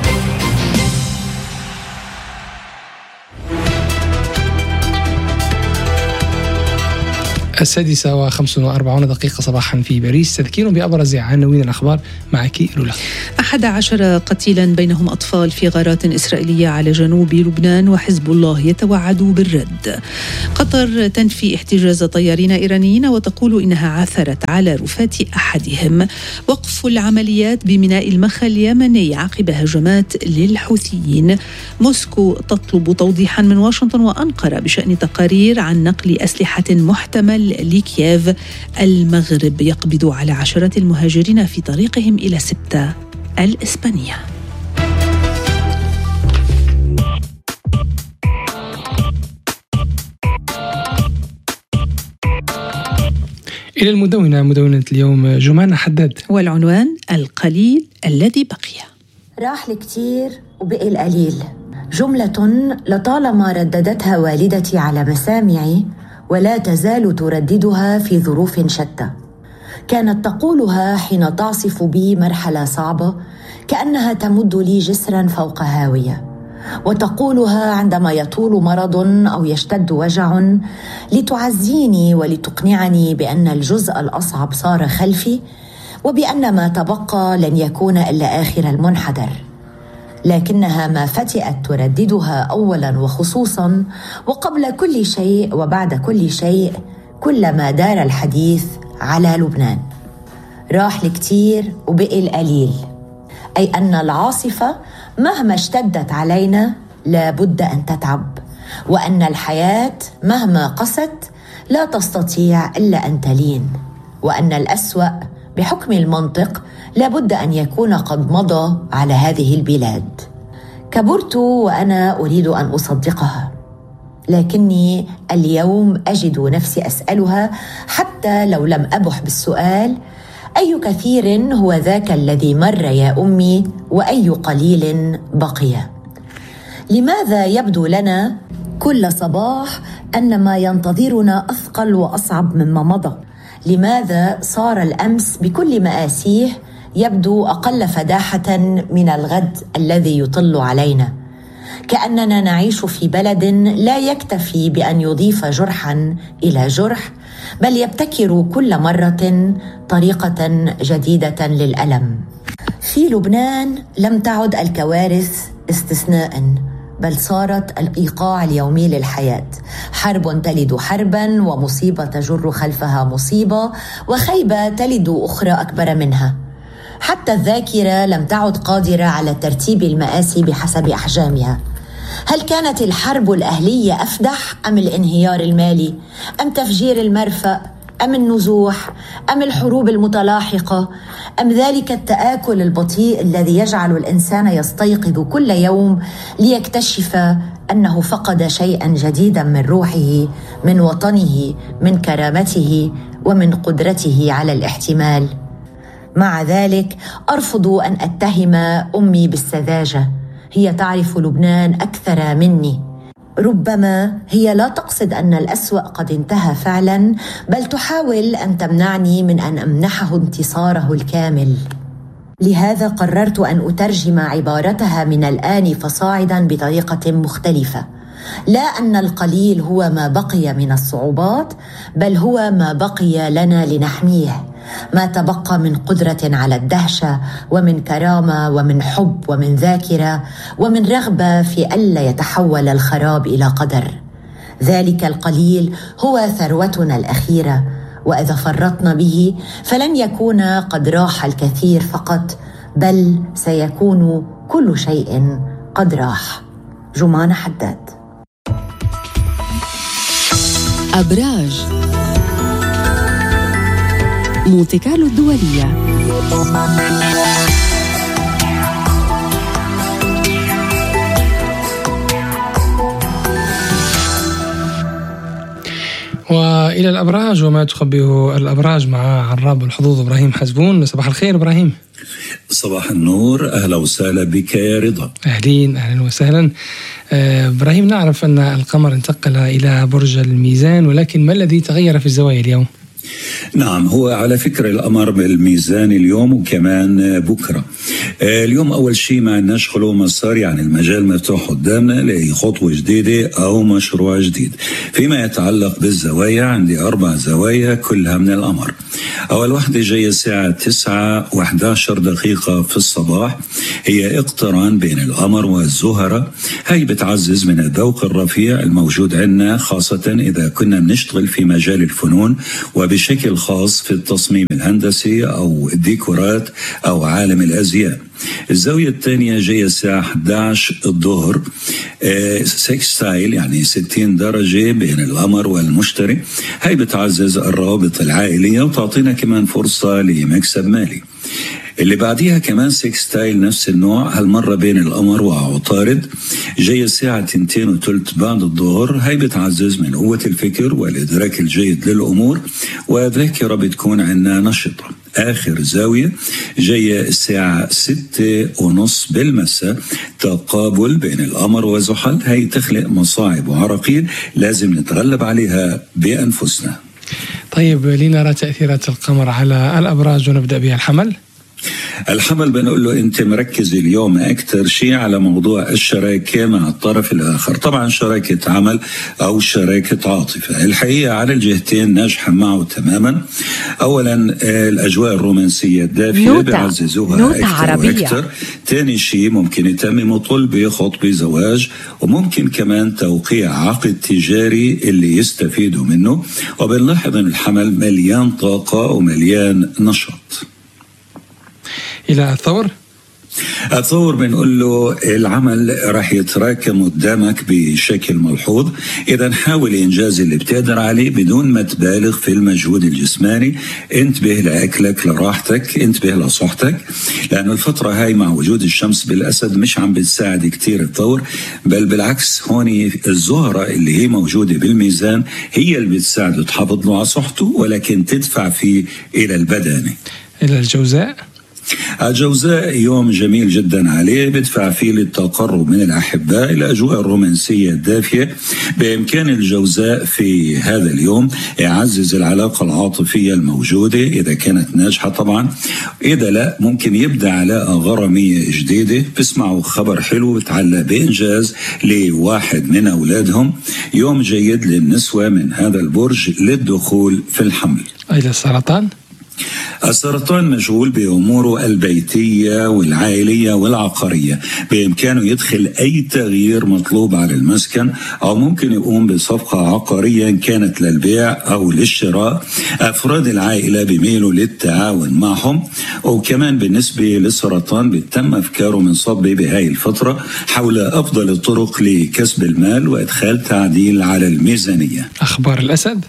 6:45 صباحا في باريس. تذكير بأبرز عناوين الأخبار معك لولا. 11 قتيلا بينهم أطفال في غارات إسرائيلية على جنوب لبنان، وحزب الله يتوعد بالرد. قطر تنفي احتجاز طيارين إيرانيين وتقول إنها عثرت على رفات أحدهم. وقف العمليات بميناء المخا اليمني عقب هجمات للحوثيين. موسكو تطلب توضيحا من واشنطن وأنقرة بشأن تقارير عن نقل أسلحة محتمل لكييف. المغرب يقبض على عشرات المهاجرين في طريقهم إلى سبتة الإسبانية. إلى مدونة اليوم جمانة حداد، والعنوان القليل الذي بقي. راح الكثير وبقي القليل، جملة لطالما رددتها والدتي على مسامعي ولا تزال ترددها في ظروف شتى. كانت تقولها حين تعصف بي مرحلة صعبة كأنها تمد لي جسرا فوق هاوية، وتقولها عندما يطول مرض أو يشتد وجع لتعزيني ولتقنعني بأن الجزء الأصعب صار خلفي وبأن ما تبقى لن يكون إلا آخر المنحدر. لكنها ما فتئت ترددها أولا وخصوصا وقبل كل شيء وبعد كل شيء كلما دار الحديث على لبنان. راح الكثير وبقي القليل، أي أن العاصفة مهما اشتدت علينا لا بد أن تتعب، وأن الحياة مهما قست لا تستطيع إلا أن تلين، وأن الأسوأ بحكم المنطق لا بد أن يكون قد مضى على هذه البلاد. كبرت وأنا أريد أن أصدقها، لكني اليوم أجد نفسي أسألها حتى لو لم أبح بالسؤال: أي كثير هو ذاك الذي مر يا أمي، وأي قليل بقي؟ لماذا يبدو لنا كل صباح أن ما ينتظرنا أثقل وأصعب مما مضى؟ لماذا صار الأمس بكل مآسيه يبدو أقل فداحة من الغد الذي يطل علينا؟ كأننا نعيش في بلد لا يكتفي بأن يضيف جرحا إلى جرح، بل يبتكر كل مرة طريقة جديدة للألم. في لبنان لم تعد الكوارث استثناء، بل صارت الإيقاع اليومي للحياة. حرب تلد حربا، ومصيبة تجر خلفها مصيبة، وخيبة تلد أخرى أكبر منها. حتى الذاكرة لم تعد قادرة على ترتيب المآسي بحسب أحجامها. هل كانت الحرب الأهلية أفدح أم الانهيار المالي أم تفجير المرفأ أم النزوح أم الحروب المتلاحقة أم ذلك التآكل البطيء الذي يجعل الإنسان يستيقظ كل يوم ليكتشف أنه فقد شيئا جديدا من روحه، من وطنه، من كرامته، ومن قدرته على الاحتمال؟ مع ذلك أرفض أن أتهم أمي بالسذاجة، هي تعرف لبنان أكثر مني. ربما هي لا تقصد أن الأسوأ قد انتهى فعلا، بل تحاول أن تمنعني من أن أمنحه انتصاره الكامل. لهذا قررت أن أترجم عبارتها من الآن فصاعدا بطريقة مختلفة. لا أن القليل هو ما بقي من الصعوبات، بل هو ما بقي لنا لنحميه، ما تبقى من قدرة على الدهشة ومن كرامة ومن حب ومن ذاكرة ومن رغبة في ألا يتحول الخراب إلى قدر. ذلك القليل هو ثروتنا الأخيرة، وإذا فرطنا به فلن يكون قد راح الكثير فقط، بل سيكون كل شيء قد راح. جمانة حداد. أبراج مونتي كارلو الدولية. وإلى الأبراج وما تخبئه الأبراج مع عراب الحظوظ إبراهيم حزبون. صباح الخير إبراهيم. صباح النور، أهلا وسهلا بك يا رضا. أهلا وسهلا. إبراهيم، نعرف أن القمر انتقل إلى برج الميزان، ولكن ما الذي تغير في الزوايا اليوم؟ نعم، هو على فكرة القمر بالميزان اليوم وكمان بكرة. اليوم أول شيء ما عندناش خلو مسار، يعني المجال مفتوح قدامنا لخطوة جديدة أو مشروع جديد. فيما يتعلق بالزوايا عندي 4 زوايا كلها من القمر. أول واحدة جاية الساعة 9:11 في الصباح، هي اقتران بين القمر والزهرة. هي بتعزز من الذوق الرفيع الموجود عندنا، خاصة إذا كنا بنشتغل في مجال الفنون وبشكل خاص في التصميم الهندسي أو الديكورات أو عالم الأزياء. الزاوية الثانية جاية الساعة 11 الظهر، سكستايل يعني 60 درجة بين القمر والمشتري. هي بتعزز الروابط العائلية وتعطينا كمان فرصة لمكسب مالي. اللي بعديها كمان سكستايل نفس النوع، هالمرة بين القمر وعطارد، جاي الساعة 2:03 بعد الظهر. هي بتعزز من قوة الفكر والإدراك الجيد للأمور، وذاكرة بتكون عندنا نشطة. آخر زاوية جاية الساعة 6:30 بالمساء، تقابل بين القمر وزحل. هي تخلق مصاعب وعراقيل لازم نتغلب عليها بأنفسنا. طيب، لنرى تأثيرات القمر على الأبراج ونبدأ بها. الحمل بنقول له أنت مركز اليوم أكثر شيء على موضوع الشراكة مع الطرف الآخر، طبعا شراكة عمل أو شراكة عاطفة. الحقيقة على الجهتين ناجحة معه تماما. أولا الأجواء الرومانسية الدافية بيعززوها أكثر وأكثر. ثاني شيء ممكن يتمموا طلبة خطبة زواج، وممكن كمان توقيع عقد تجاري اللي يستفيدوا منه. وبنلاحظ أن الحمل مليان طاقة ومليان نشاط. إلى الثور بنقول له العمل راح يتراكم قدامك بشكل ملحوظ. إذا حاول إنجاز اللي بتقدر عليه بدون ما تبالغ في المجهود الجسماني. انتبه لأكلك، لراحتك، انتبه لصحتك، لأن الفترة هاي مع وجود الشمس بالأسد مش عم بتساعد كتير الثور، بل بالعكس هون الزهرة اللي هي موجودة بالميزان هي اللي بتساعده تحافظ له على صحته، ولكن تدفع فيه إلى البدانة. إلى الجوزاء يوم جميل جدا عليه، بدفع فيه للتقرب من الأحباء. الأجواء الرومانسية الدافية بإمكان الجوزاء في هذا اليوم يعزز العلاقة العاطفية الموجودة إذا كانت ناجحة طبعا. إذا لا، ممكن يبدأ علاقة غرامية جديدة، بسمعوا خبر حلو بتعلق بإنجاز لواحد من أولادهم. يوم جيد للنسوة من هذا البرج للدخول في الحمل. إلى السرطان مشغول بأموره البيتية والعائلية والعقارية. بإمكانه يدخل أي تغيير مطلوب على المسكن، أو ممكن يقوم بصفقة عقارية إن كانت للبيع أو للشراء. أفراد العائلة بيميلوا للتعاون معهم. وكمان بالنسبة للسرطان بتم أفكاره من صبي بهاي الفترة حول أفضل الطرق لكسب المال وإدخال تعديل على الميزانية. أخبار الأسد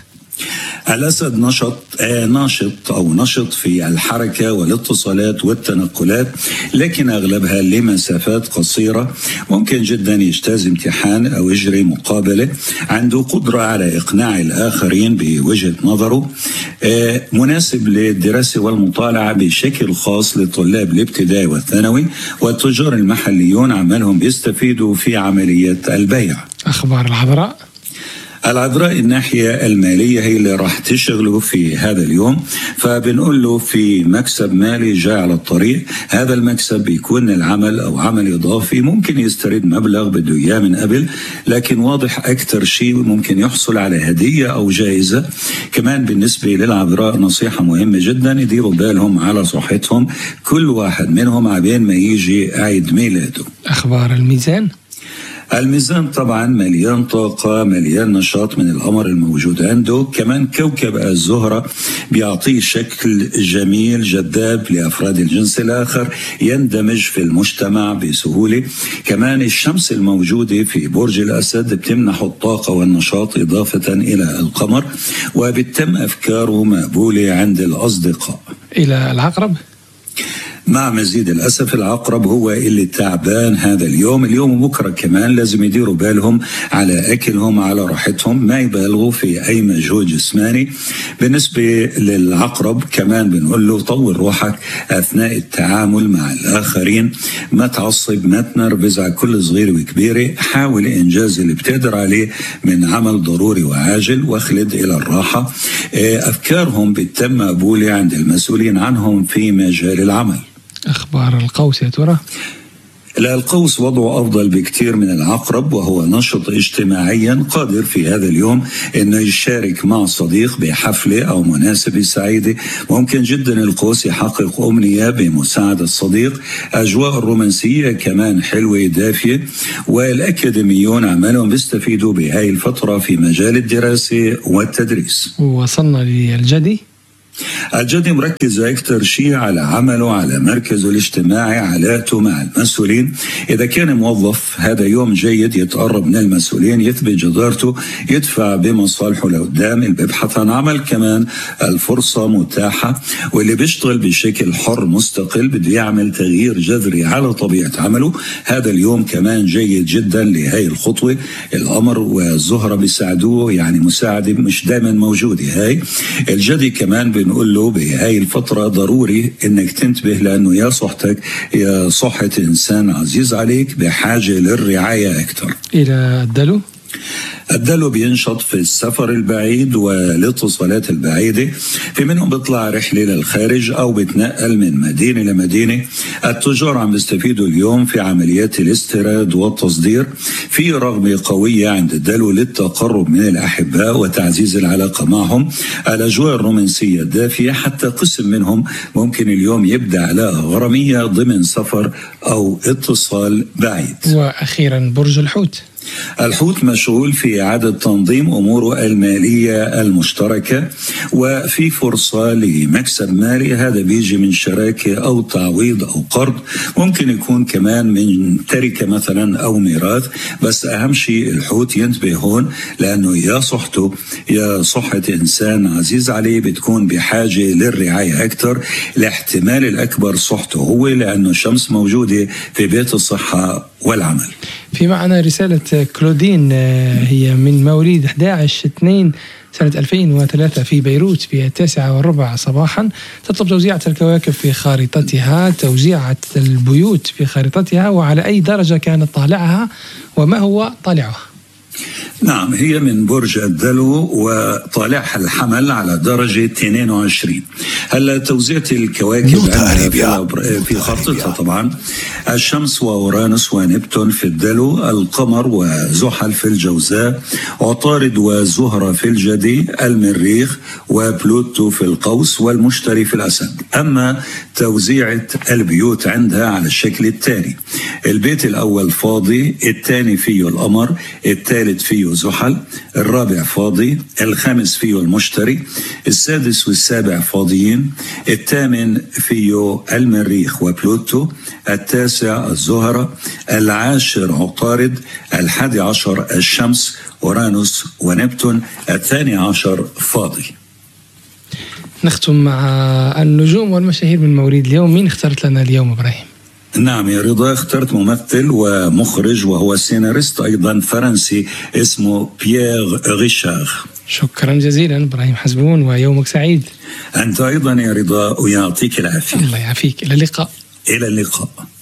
نشط في الحركة والاتصالات والتنقلات، لكن أغلبها لمسافات قصيرة. ممكن جدا يجتاز امتحان أو يجري مقابلة. عنده قدرة على إقناع الآخرين بوجهة نظره. مناسب للدراسة والمطالعة بشكل خاص لطلاب الابتدائي والثانوي، والتجار المحليون عملهم بيستفيدوا في عملية البيع. أخبار العذراء الناحية المالية هي اللي راح تشغله في هذا اليوم. فبنقول له في مكسب مالي جاي على الطريق، هذا المكسب بيكون العمل أو عمل إضافي، ممكن يسترد مبلغ بده إياه من قبل، لكن واضح أكثر شيء ممكن يحصل على هدية أو جائزة. كمان بالنسبة للعذراء نصيحة مهمة جدا، يديروا بالهم على صحتهم، كل واحد منهم عبين ما يجي عيد ميلاده. أخبار الميزان. الميزان طبعا مليان طاقة، مليان نشاط من القمر الموجود عنده. كمان كوكب الزهرة بيعطيه شكل جميل جذاب لأفراد الجنس الآخر، يندمج في المجتمع بسهولة. كمان الشمس الموجودة في برج الأسد بتمنح الطاقة والنشاط إضافة إلى القمر، وبتم أفكاره مقبولة عند الأصدقاء. إلى العقرب. مع مزيد الأسف العقرب هو اللي تعبان هذا اليوم وبكرة كمان لازم يديروا بالهم على أكلهم، على راحتهم، ما يبالغوا في أي مجهود جسماني. بالنسبة للعقرب كمان بنقول له طور روحك أثناء التعامل مع الآخرين، ما تعصب، ما تنرفز على كل صغير وكبيرة، حاول إنجاز اللي بتقدر عليه من عمل ضروري وعاجل، واخلد إلى الراحة. أفكارهم بتتم مقبولة عند المسؤولين عنهم في مجال العمل. أخبار القوس يا ترى؟ لا، القوس وضعه أفضل بكتير من العقرب، وهو نشط اجتماعيا، قادر في هذا اليوم أنه يشارك مع صديق بحفلة أو مناسبة سعيدة. ممكن جدا القوس يحقق أمنية بمساعدة الصديق. أجواء الرومانسية كمان حلوة دافية، والأكاديميون عمالهم بيستفيدوا بهاي الفترة في مجال الدراسة والتدريس. وصلنا للجدي. الجدي مركز أكثر شيء على عمله، على مركزه الاجتماعي، علاقته مع المسؤولين. إذا كان موظف هذا يوم جيد، يتقرب من المسؤولين، يثبت جدارته، يدفع بمصالحه لقدام. اللي بيبحث عن عمل كمان الفرصة متاحة، واللي بيشتغل بشكل حر مستقل بده يعمل تغيير جذري على طبيعة عمله، هذا اليوم كمان جيد جدا لهي الخطوة. القمر والزهرة بيساعدوه، يعني مساعدة مش دائما موجودة. هاي الجدي كمان بنقول له بهاي الفترة ضروري انك تنتبه، لانه يا صحتك يا صحة انسان عزيز عليك بحاجة للرعاية اكثر. الى الدلو. الدلو بينشط في السفر البعيد والاتصالات البعيدة، في منهم بيطلع رحلة للخارج أو بتنقل من مدينة لمدينة. التجار عم بيستفيدوا اليوم في عمليات الاستيراد والتصدير. في رغبة قوية عند الدلو للتقرب من الأحباء وتعزيز العلاقة معهم. الأجواء الرومانسية الدافية، حتى قسم منهم ممكن اليوم يبدأ علاقة غرامية ضمن سفر أو اتصال بعيد. وأخيرا برج الحوت. الحوت مشغول في إعادة تنظيم أموره المالية المشتركة، وفي فرصة لمكسب مالي. هذا بيجي من شراكة أو تعويض أو قرض، ممكن يكون كمان من تركة مثلا أو ميراث. بس أهم شيء الحوت ينتبه هون، لأنه يا صحته يا صحة إنسان عزيز عليه بتكون بحاجة للرعاية أكثر. الاحتمال الأكبر صحته هو، لأنه الشمس موجودة في بيت الصحة والعمل. في معنا رسالة كلودين، هي من مواليد 11/2 سنة 2003 في بيروت في 9:15 صباحا. تطلب توزيعة الكواكب في خارطتها، توزيعة البيوت في خارطتها، وعلى أي درجة كانت طالعها وما هو طالعها. نعم، هي من برج الدلو وطالعها الحمل على درجة 22. هلا توزيع الكواكب في خارطتها طبعا الشمس وأورانوس ونبتون في الدلو، القمر وزحل في الجوزاء، عطارد وزهرة في الجدي، المريخ وبلوتو في القوس، والمشتري في الأسد. أما توزيعة البيوت عندها على الشكل التالي: البيت الأول فاضي، الثاني فيه القمر، الثالث فيه زحل، الرابع فاضي، الخامس فيه المشتري، السادس والسابع فاضيين، الثامن فيه المريخ وبلوتو، التاسع الزهرة، العاشر عطارد، 11 الشمس، أورانوس ونبتون، 12 فاضي. نختم مع النجوم والمشاهير من مواليد اليوم. مين اخترت لنا اليوم إبراهيم؟ نعم يا رضا، اخترت ممثل ومخرج وهو سيناريست أيضا فرنسي اسمه بيير ريشار. شكرا جزيلا إبراهيم حزبون، ويومك سعيد. أنت أيضا يا رضا، ويعطيك العافية. الله يعافيك. إلى اللقاء. إلى اللقاء.